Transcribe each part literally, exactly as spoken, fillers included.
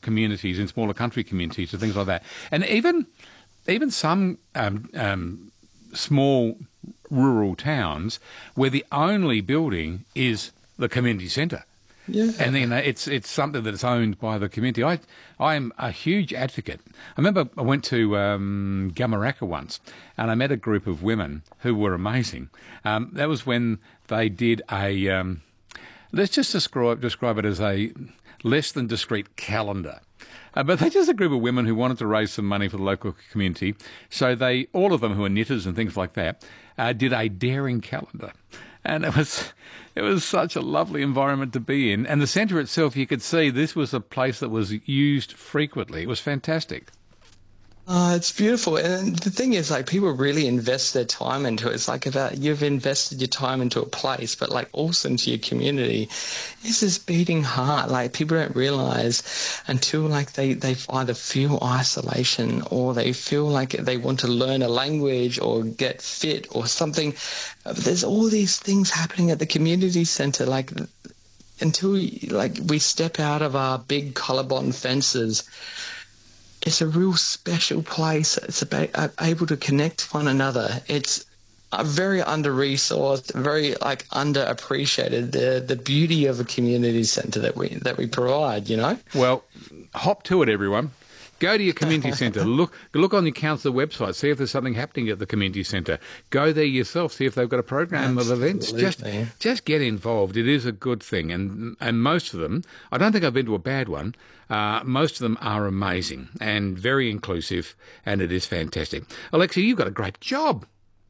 communities, in smaller country communities and things like that. And even even some um, um, small rural towns where the only building is the community centre. Yeah. And then it's it's something that's owned by the community. I I'm a huge advocate. I remember I went to um, Gamaraka once, and I met a group of women who were amazing. Um, that was when they did a um, let's just describe describe it as a less than discreet calendar. Uh, but they're just a group of women who wanted to raise some money for the local community. So they, all of them who are knitters and things like that, uh, did a daring calendar. And it was it was such a lovely environment to be in. And the centre itself, you could see this was a place that was used frequently. It was fantastic. Oh, it's beautiful. And the thing is, like, people really invest their time into it. It's like about you've invested your time into a place, but like also into your community. It's this beating heart. Like, people don't realise until like they, they either feel isolation or they feel like they want to learn a language or get fit or something. There's all these things happening at the community centre. Like, until like we step out of our big collarbond fences, it's a real special place. It's about, uh, able to connect to one another. It's a very under-resourced, very like underappreciated. The the beauty of a community centre that we that we provide. You know. Well, hop to it, everyone. Go to your community centre. Look look on the council website. See if there's something happening at the community centre. Go there yourself. See if they've got a program Absolutely. of events. Just just get involved. It is a good thing. And and most of them, I don't think I've been to a bad one. Uh, most of them are amazing and very inclusive, and it is fantastic. Alexia, you've got a great job.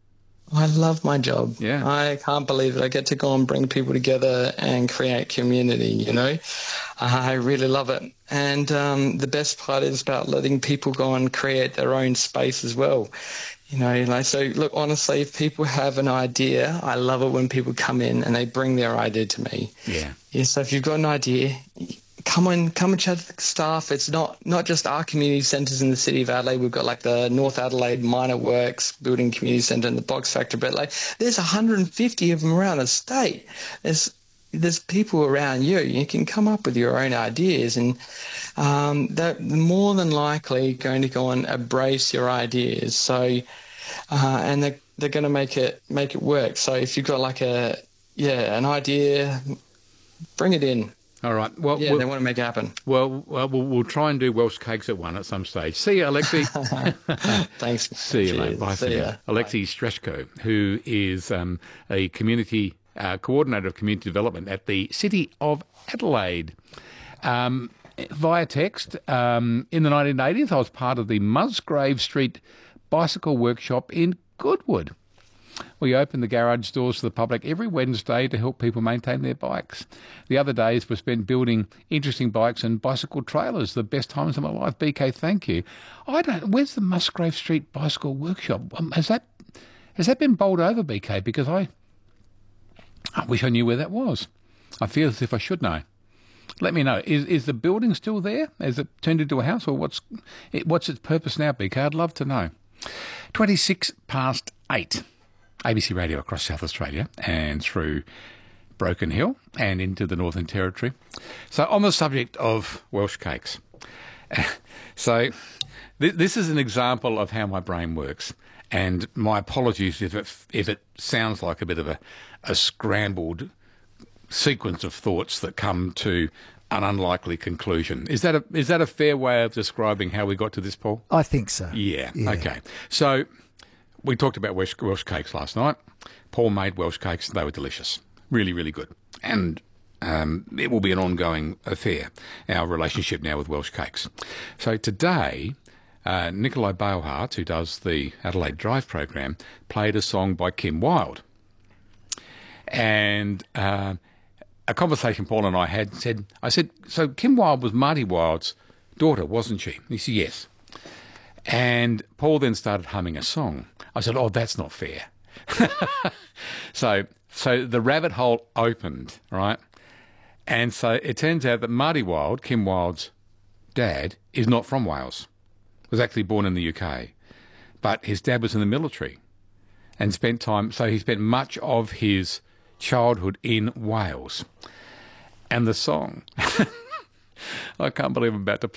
I love my job. Yeah. I can't believe it. I get to go and bring people together and create community, you know. I really love it. And um, the best part is about letting people go and create their own space as well. You know, like, so look, honestly, if people have an idea, I love it when people come in and they bring their idea to me. Yeah. Yeah, so if you've got an idea, come and come and chat to the staff. It's not not just our community centres in the city of Adelaide. We've got like the North Adelaide Minor Works Building Community Centre and the Box Factory, but like there's one hundred fifty of them around the state. There's there's people around you. You can come up with your own ideas, and um, they're more than likely going to go and embrace your ideas. So, uh, and they're they're going to make it make it work. So if you've got like a yeah an idea, bring it in. All right. Well, yeah, we'll, they want to make it happen. Well, well, we'll, we'll try and do Welsh cakes at one at some stage. See you, Alexi. Thanks. See you, Cheers. mate. Bye for See now. ya. Alexi Streshko, who is um, a community uh, coordinator of community development at the City of Adelaide. Um, via text, um, in the nineteen eighties, I was part of the Musgrave Street Bicycle Workshop in Goodwood. We open the garage doors to the public every Wednesday to help people maintain their bikes. The other days were spent building interesting bikes and bicycle trailers. The best times of my life. B K, thank you. I don't. Where's the Musgrave Street Bicycle Workshop? Um, has that has that been bowled over, B K? Because I I wish I knew where that was. I feel as if I should know. Let me know. Is is the building still there? Has it turned into a house, or what's it, what's its purpose now, B K? I'd love to know. Twenty-six past eight. A B C Radio across South Australia and through Broken Hill and into the Northern Territory. So on the subject of Welsh cakes, so th- this is an example of how my brain works, and my apologies if it, if it sounds like a bit of a, a scrambled sequence of thoughts that come to an unlikely conclusion. Is that a, is that a fair way of describing how we got to this, Paul? I think so. Yeah, yeah. Okay. So we talked about Welsh, Welsh cakes last night. Paul made Welsh cakes. They were delicious. Really, really good. And um, it will be an ongoing affair, our relationship now with Welsh cakes. So today, uh, Nikolai Bailhart, who does the Adelaide Drive program, played a song by Kim Wilde. And uh, a conversation Paul and I had said, I said, so Kim Wilde was Marty Wilde's daughter, wasn't she? He said, yes. And Paul then started humming a song. I said, oh, that's not fair. so so the rabbit hole opened, right? And so it turns out that Marty Wilde, Kim Wilde's dad, is not from Wales. Was actually born in the U K. But his dad was in the military and spent time, so he spent much of his childhood in Wales. And the song, I can't believe I'm about to play